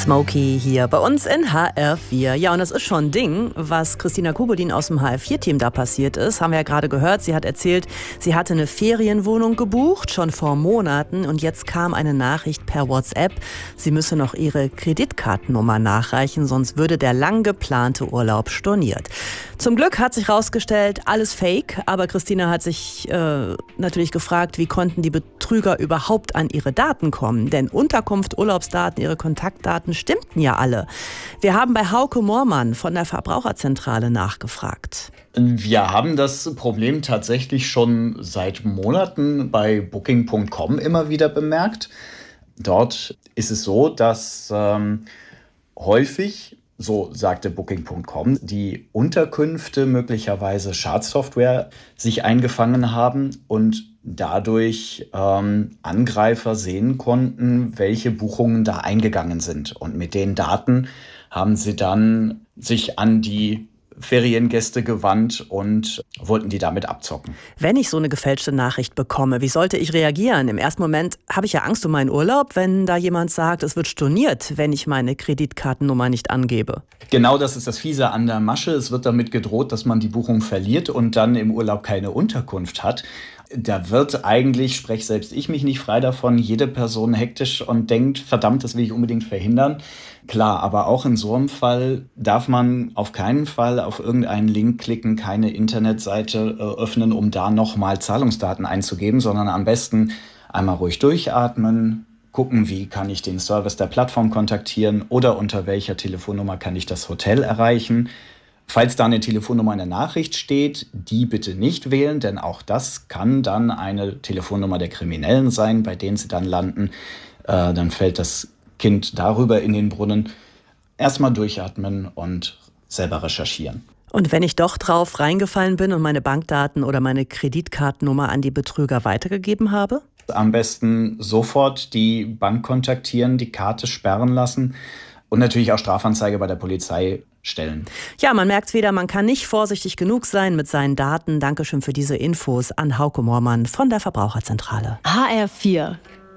Smokey hier bei uns in HR4. Ja, und das ist schon ein Ding, was Christina Kubodin aus dem HR4-Team da passiert ist. Haben wir ja gerade gehört. Sie hat erzählt, sie hatte eine Ferienwohnung gebucht, schon vor Monaten. Und jetzt kam eine Nachricht per WhatsApp. Sie müsse noch ihre Kreditkartennummer nachreichen, sonst würde der lang geplante Urlaub storniert. Zum Glück hat sich rausgestellt, alles Fake. Aber Christina hat sich natürlich gefragt, wie konnten die Betrüger überhaupt an ihre Daten kommen? Denn Unterkunft, Urlaubsdaten, ihre Kontaktdaten stimmten ja alle. Wir haben bei Hauke Moormann von der Verbraucherzentrale nachgefragt. Wir haben das Problem tatsächlich schon seit Monaten bei Booking.com immer wieder bemerkt. Dort ist es so, dass häufig, so sagte Booking.com, die Unterkünfte möglicherweise Schadsoftware sich eingefangen haben und dadurch Angreifer sehen konnten, welche Buchungen da eingegangen sind. Und mit den Daten haben sie dann sich an die Feriengäste gewandt und wollten die damit abzocken. Wenn ich so eine gefälschte Nachricht bekomme, wie sollte ich reagieren? Im ersten Moment habe ich ja Angst um meinen Urlaub, wenn da jemand sagt, es wird storniert, wenn ich meine Kreditkartennummer nicht angebe. Genau, das ist das Fiese an der Masche. Es wird damit gedroht, dass man die Buchung verliert und dann im Urlaub keine Unterkunft hat. Da wird eigentlich, sprech selbst ich mich nicht frei davon, jede Person hektisch und denkt, verdammt, das will ich unbedingt verhindern. Klar, aber auch in so einem Fall darf man auf keinen Fall auf irgendeinen Link klicken, keine Internetseite öffnen, um da nochmal Zahlungsdaten einzugeben, sondern am besten einmal ruhig durchatmen, gucken, wie kann ich den Service der Plattform kontaktieren oder unter welcher Telefonnummer kann ich das Hotel erreichen. Falls da eine Telefonnummer in der Nachricht steht, die bitte nicht wählen, denn auch das kann dann eine Telefonnummer der Kriminellen sein, bei denen sie dann landen. Dann fällt das Kind darüber in den Brunnen. Erstmal durchatmen und selber recherchieren. Und wenn ich doch drauf reingefallen bin und meine Bankdaten oder meine Kreditkartennummer an die Betrüger weitergegeben habe? Am besten sofort die Bank kontaktieren, die Karte sperren lassen und natürlich auch Strafanzeige bei der Polizei stellen. Ja, man merkt wieder, man kann nicht vorsichtig genug sein mit seinen Daten. Dankeschön für diese Infos an Hauke Moormann von der Verbraucherzentrale. HR4